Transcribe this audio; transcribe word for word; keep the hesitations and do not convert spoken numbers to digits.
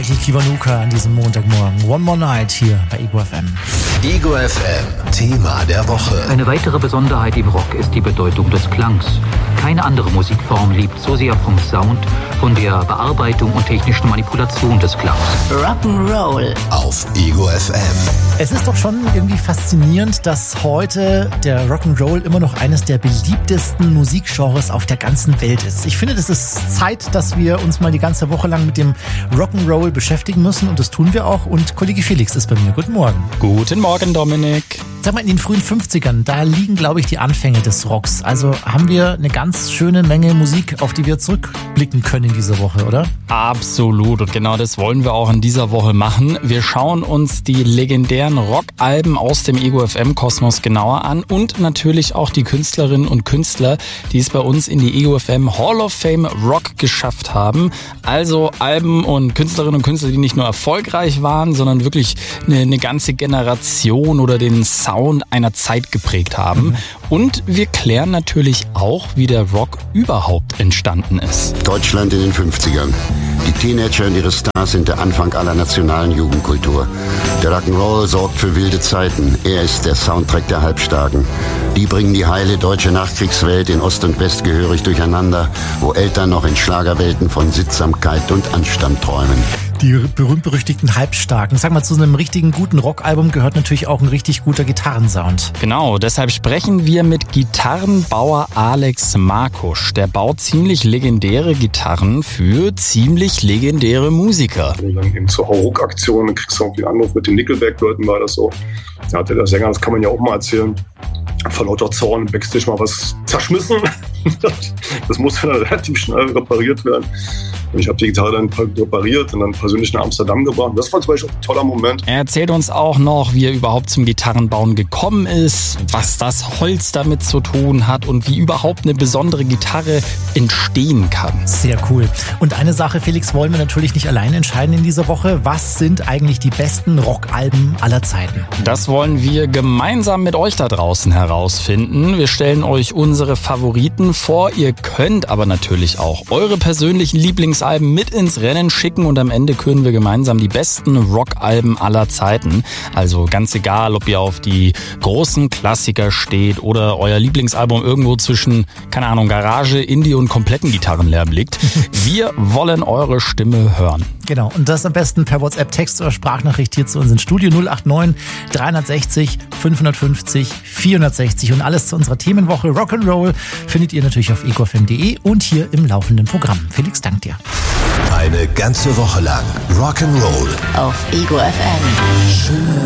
Kiwanuka an diesem Montagmorgen. One More Night hier bei Ego F M. Ego F M, Thema der Woche. Eine weitere Besonderheit im Rock ist die Bedeutung des Klangs. Keine andere Musikform lebt so sehr vom Sound, von der Bearbeitung und technischen Manipulation des Klangs. Rock'n'Roll auf Ego F M. Es ist doch schon irgendwie faszinierend, dass heute der Rock'n'Roll immer noch eines der beliebtesten Musikgenres auf der ganzen Welt ist. Ich finde, das ist Zeit, dass wir uns mal die ganze Woche lang mit dem Rock'n'Roll beschäftigen müssen und das tun wir auch. Und Kollege Felix ist bei mir. Guten Morgen. Guten Morgen, Dominik. Sag mal, in den frühen fünfzigern, da liegen, glaube ich, die Anfänge des Rocks. Also haben wir eine ganz schöne Menge Musik, auf die wir zurückblicken können in dieser Woche, oder? Absolut. Und genau das wollen wir auch in dieser Woche machen. Wir schauen uns die legendären Rockalben aus dem Ego F M-Kosmos genauer an und natürlich auch die Künstlerinnen und Künstler, die es bei uns in die Ego F M Hall of Fame Rock geschafft haben. Also Alben und Künstlerinnen und Künstler, die nicht nur erfolgreich waren, sondern wirklich eine, eine ganze Generation oder den Sound einer Zeit geprägt haben. Mhm. Und wir klären natürlich auch, wie der Rock überhaupt entstanden ist. Deutschland in den fünfzigern. Die Teenager und ihre Stars sind der Anfang aller nationalen Jugendkultur. Der Rock'n'Roll sorgt für wilde Zeiten. Er ist der Soundtrack der Halbstarken. Die bringen die heile deutsche Nachkriegswelt in Ost und West gehörig durcheinander, wo Eltern noch in Schlagerwelten von Sittsamkeit und Anstand träumen. Die berühmt-berüchtigten Halbstarken. Sag mal, zu einem richtigen guten Rockalbum gehört natürlich auch ein richtig guter Gitarrensound. Genau, deshalb sprechen wir mit Gitarrenbauer Alex Markusch. Der baut ziemlich legendäre Gitarren für ziemlich legendäre Musiker. Wenn du dann eben zur Hauruck-Aktion, dann kriegst du irgendwie einen Anruf mit den Nickelback-Leuten, war das so. Da hatte der Sänger, das kann man ja auch mal erzählen, vor lauter Zorn im Backstage mal was zerschmissen. Das musste dann relativ schnell repariert werden. Und ich habe die Gitarre dann repariert und dann persönlich nach Amsterdam gebracht. Das war zum Beispiel ein toller Moment. Er erzählt uns auch noch, wie er überhaupt zum Gitarrenbauen gekommen ist, was das Holz damit zu tun hat und wie überhaupt eine besondere Gitarre entstehen kann. Sehr cool. Und eine Sache, Felix, wollen wir natürlich nicht allein entscheiden in dieser Woche. Was sind eigentlich die besten Rockalben aller Zeiten? Das wollen wir gemeinsam mit euch da draußen herausfinden. Wir stellen euch unsere Favoriten vor. Ihr könnt aber natürlich auch eure persönlichen Lieblingsalben mit ins Rennen schicken und am Ende küren wir gemeinsam die besten Rockalben aller Zeiten. Also ganz egal, ob ihr auf die großen Klassiker steht oder euer Lieblingsalbum irgendwo zwischen, keine Ahnung, Garage, Indie und kompletten Gitarrenlärm liegt. Wir wollen eure Stimme hören. Genau, und das am besten per WhatsApp, Text oder Sprachnachricht hier zu uns ins Studio null acht neun, dreihundertsechzig, fünfhundertfünfzig, vierhundertsechzig und alles zu unserer Themenwoche Rock'n'Roll findet ihr natürlich auf ego f m punkt de und hier im laufenden Programm. Felix, dank dir. Eine ganze Woche lang Rock'n'Roll auf Ego F M. Schön.